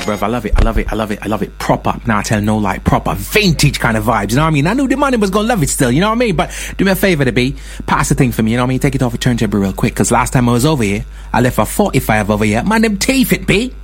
bruv. I love it. Proper. Now I tell no lie, proper vintage kind of vibes. You know what I mean? I knew the money was gonna love it still. You know what I mean? But do me a favor, to be pass the thing for me. You know what I mean? Take it off a turntable real quick. Cause last time I was over here, I left a 45 over here. Man, them teeth it, B.